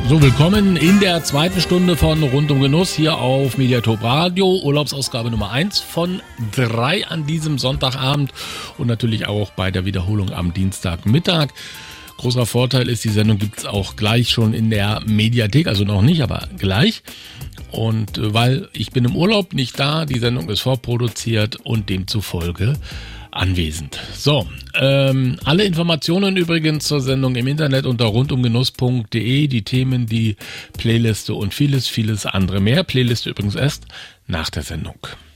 So, willkommen in der zweiten Stunde von Rund um Genuss hier auf Mediatop Radio. Urlaubsausgabe Nummer 1 von 3 an diesem Sonntagabend und natürlich auch bei der Wiederholung am Dienstagmittag. Großer Vorteil ist, die Sendung gibt es auch gleich schon in der Mediathek, also noch nicht, aber gleich. Und weil ich bin im Urlaub, nicht da, die Sendung ist vorproduziert und demzufolge anwesend. So, alle Informationen übrigens zur Sendung im Internet unter rundumgenuss.de, die Themen, die Playliste und vieles andere mehr. Playliste übrigens erst nach der Sendung.